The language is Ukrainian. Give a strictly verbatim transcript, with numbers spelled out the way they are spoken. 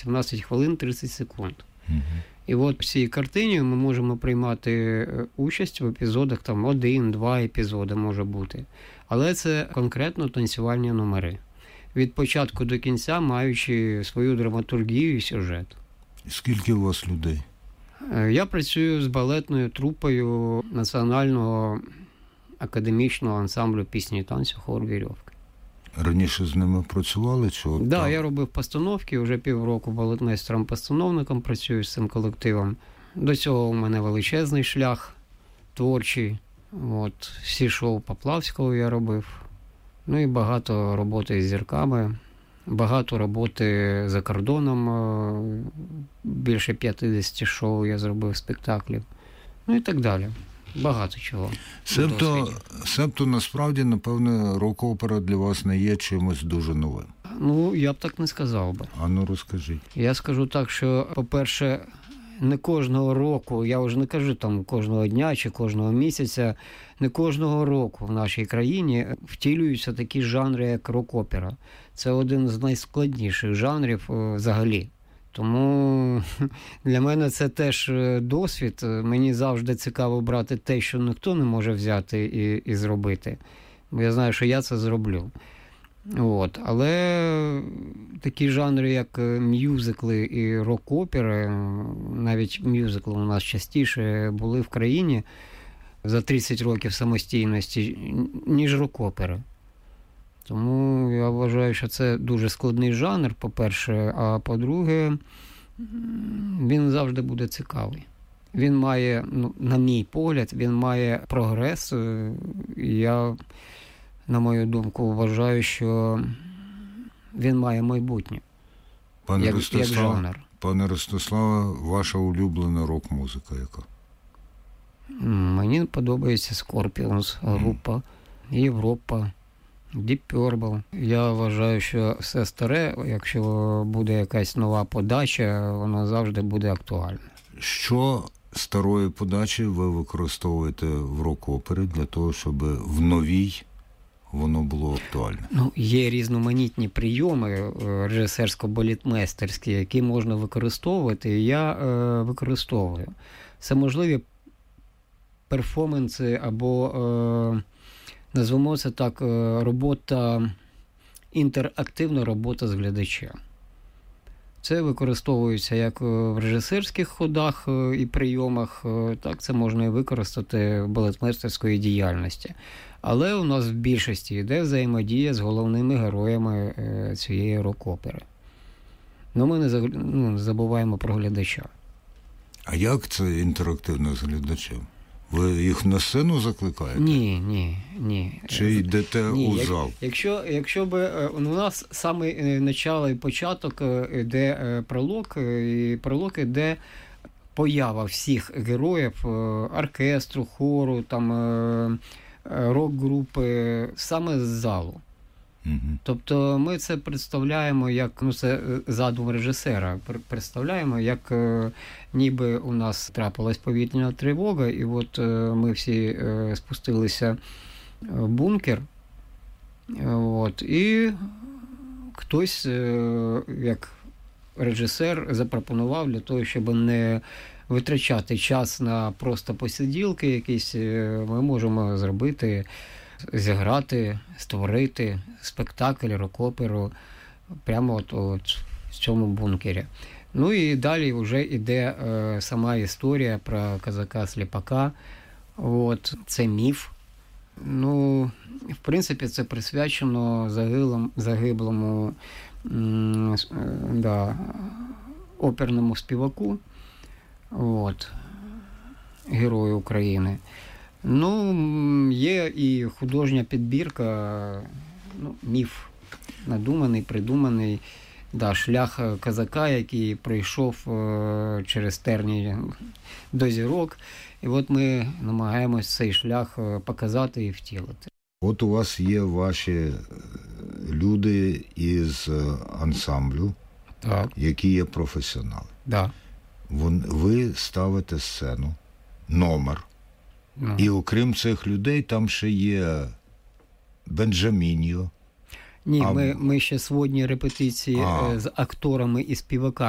сімнадцять хвилин тридцять секунд. Угу. І от в цій картині ми можемо приймати участь в епізодах, там один-два епізоди може бути. Але це конкретно танцювальні номери. Від початку до кінця, маючи свою драматургію і сюжет. Скільки у вас людей? Я працюю з балетною трупою Національного академічного ансамблю пісні і танцю «Хор Вірьовки». Раніше з ними працювали? Так, да, я робив постановки, вже півроку балетмейстером-постановником працюю з цим колективом. До цього у мене величезний шлях творчий. От, всі шоу Поплавського я робив. Ну і багато роботи з зірками, багато роботи за кордоном, більше п'ятдесят шоу я зробив, спектаклів, ну і так далі. Багато чого. Себто, себто насправді, напевне, рок-опера для вас не є чимось дуже новим. Ну, я б так не сказав би. А ну розкажіть. Я скажу так, що, по-перше, не кожного року, я вже не кажу там кожного дня чи кожного місяця, не кожного року в нашій країні втілюються такі жанри, як рок-опера. Це один з найскладніших жанрів взагалі. Тому для мене це теж досвід. Мені завжди цікаво брати те, що ніхто не може взяти і, і зробити. Бо я знаю, що я це зроблю. От. Але такі жанри, як мюзикли і рок-опери, навіть мюзикли у нас частіше були в країні за тридцять років самостійності, ніж рок-опери. Тому я вважаю, що це дуже складний жанр, по-перше, а по-друге, він завжди буде цікавий. Він має, ну, на мій погляд, він має прогрес. Я, на мою думку, вважаю, що він має майбутнє. Пане як, Ростислав, як жанр. Пане Ростиславе, ваша улюблена рок-музика яка? Мені подобається Scorpions, група, mm. Європа, Deep Purple. Я вважаю, що все старе, якщо буде якась нова подача, воно завжди буде актуальне. Що старої подачі ви використовуєте в рок-опері для того, щоб в новій воно було актуальне? Ну, є різноманітні прийоми режисерсько-балетмейстерські, які можна використовувати, і я е, використовую. Це можливі перформанси або, е, назвемо це так, робота, інтерактивна робота з глядачем. Це використовується як в режисерських ходах і прийомах, так це можна і використати в балетмейстерської діяльності. Але у нас в більшості йде взаємодія з головними героями цієї рок-опери. Ну, ми не, ну, не забуваємо про глядача. А як це інтерактивно з глядачем? Ви їх на сцену закликаєте? Ні, ні, ні. Чи йдете ні, у зал? Як, якщо, якщо би у нас саме начало і початок йде пролог, і пролог йде поява всіх героїв, оркестру, хору, там, рок-групи, саме з залу. Угу. Тобто ми це представляємо як, ну це задум режисера, представляємо, як ніби у нас трапилась повітряна тривога, і от ми всі спустилися в бункер, от, і хтось, як режисер, запропонував для того, щоб не витрачати час на просто посиділки якісь, ми можемо зробити, зіграти, створити спектакль, рок-оперу прямо от, от в цьому бункері. Ну і далі вже йде е, сама історія про козака-сліпака. От, це міф. Ну, в принципі, це присвячено загиблому, загиблому м, да, оперному співаку, от, герою України. Ну, є і художня підбірка, ну, міф надуманий, придуманий, да, шлях козака, який пройшов е, через терні до зірок. І от ми намагаємось цей шлях показати і втілити. От у вас є ваші люди із ансамблю, так, які є професіонали. Да. Ви ставите сцену, номер. Ну. І окрім цих людей, там ще є Бенджаміньо. Ні, а... ми, ми ще сводні репетиції а... з акторами і співаками